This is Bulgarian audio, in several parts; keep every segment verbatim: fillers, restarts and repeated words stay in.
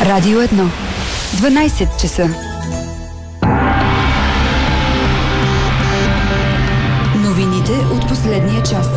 Радио едно. дванайсет часа. Новините от последния час.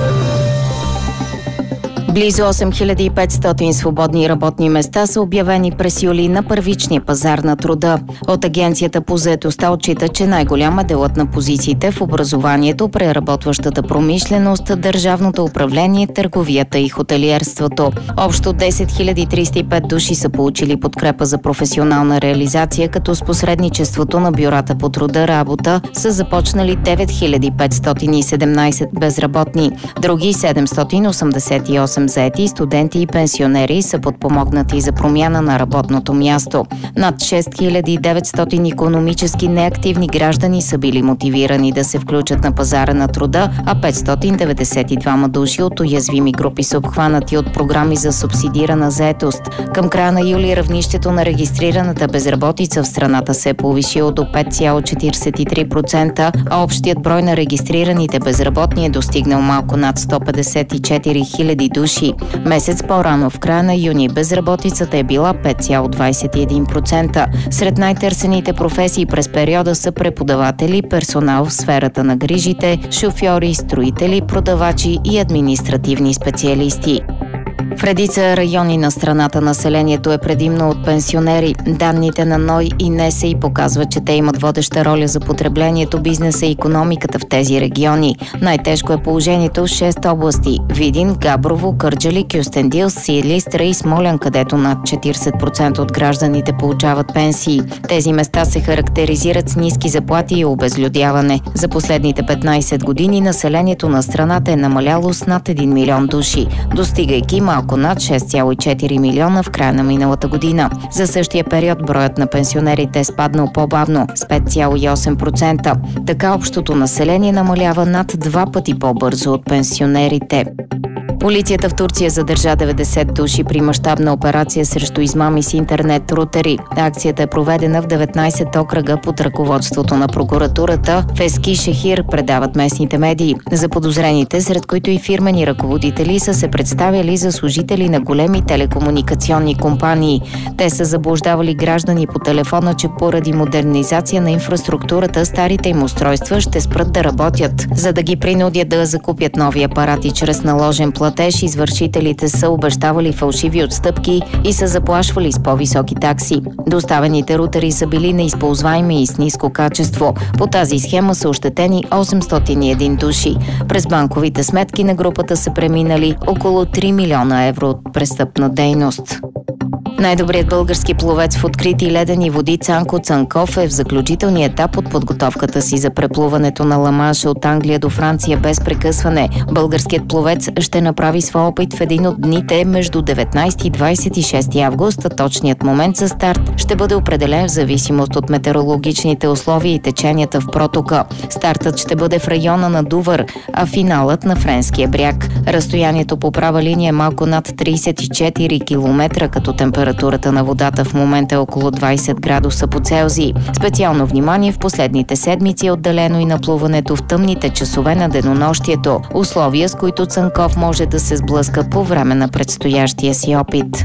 Близо осем хиляди и петстотин свободни работни места са обявени през юли на първичния пазар на труда. От Агенцията по заетостта отчита, че най-голям е делът на позициите в образованието, преработващата промишленост, държавното управление, търговията и хотелиерството. Общо десет хиляди триста и пет души са получили подкрепа за професионална реализация, като с посредничеството на бюрата по труда работа са започнали девет хиляди петстотин и седемнайсет безработни. Други седемстотин осемдесет и осем заети, студенти и пенсионери са подпомогнати за промяна на работното място. Над шест хиляди и деветстотин икономически неактивни граждани са били мотивирани да се включат на пазара на труда, а петстотин деветдесет и двама души от уязвими групи са обхванати от програми за субсидирана заетост. Към края на юли равнището на регистрираната безработица в страната се е повишило до пет цяло четирийсет и три процента, а общият брой на регистрираните безработни е достигнал малко над сто петдесет и четири хиляди души. Месец по-рано, в края на юни, безработицата е била пет цяло двайсет и един процента. Сред най-търсените професии през периода са преподаватели, персонал в сферата на грижите, шофьори, строители, продавачи и административни специалисти. В редица райони на страната населението е предимно от пенсионери. Данните на НОИ и НСИ показват, че те имат водеща роля за потреблението, бизнеса и икономиката в тези региони. Най-тежко е положението в шест области – Видин, Габрово, Кърджали, Кюстендил, Силистра и Смолян, където над четирийсет процента от гражданите получават пенсии. Тези места се характеризират с ниски заплати и обезлюдяване. За последните петнайсет години населението на страната е намаляло с над един милион души, достигайки малко над шест цяло и четири милиона в края на миналата година. За същия период броят на пенсионерите е спаднал по-бавно с пет цяло и осем процента. Така общото население намалява над два пъти по-бързо от пенсионерите. Полицията в Турция задържа деветдесет души при мащабна операция срещу измами с интернет рутери. Акцията е проведена в деветнайсет окръга под ръководството на прокуратурата в Ескишехир, предават местните медии. Заподозрените, сред които и фирмени ръководители, са се представили за служители на големи телекомуникационни компании. Те са заблуждавали граждани по телефона, че поради модернизация на инфраструктурата старите им устройства ще спрат да работят. За да ги принудят да закупят нови апарати чрез наложен платеж, извършителите са обещавали фалшиви отстъпки и са заплашвали с по-високи такси. Доставените рутери са били неизползваеми и с ниско качество. По тази схема са ощетени осемстотин и един души. През банковите сметки на групата са преминали около три милиона евро от престъпна дейност. Най-добрият български пловец в открити ледени води Цанко Цанков е в заключителния етап от подготовката си за преплуването на Ла-Манша от Англия до Франция без прекъсване. Българският пловец ще направи своя опит в един от дните между деветнайсети и двайсет и шести август, а точният момент за старт ще бъде определен в зависимост от метеорологичните условия и теченията в протока. Стартът ще бъде в района на Дувър, а финалът на Френския бряг. Разстоянието по права линия е малко над трийсет и четири километра, като температурата Температурата на водата в момента е около двайсет градуса по Целзий. Специално внимание в последните седмици е отделено и на плуването в тъмните часове на денонощието, условия с които Цанков може да се сблъска по време на предстоящия си опит.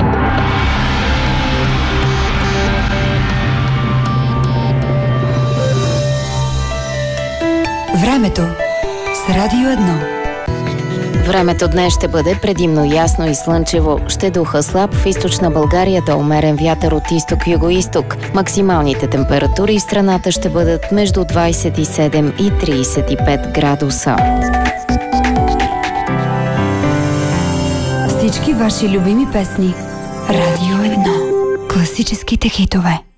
Времето с Радио едно. Времето днес ще бъде предимно ясно и слънчево. Ще духа слаб в източна България до умерен вятър от изток-югоизток. Максималните температури в страната ще бъдат между двайсет и седем и трийсет и пет градуса. Всички ваши любими песни. Радио едно. Класическите хитове.